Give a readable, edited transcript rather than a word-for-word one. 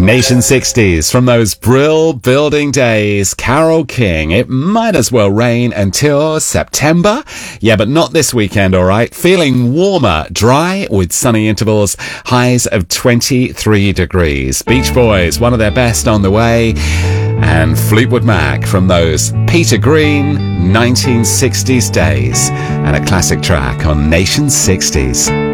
Nation 60s from those Brill Building days. Carole King. It might as well rain until September. Yeah, but not this weekend, all right? Feeling warmer, dry with sunny intervals, highs of 23 degrees. Beach Boys, one of their best on the way. And Fleetwood Mac from those Peter Green 1960s days. And a classic track on Nation 60s.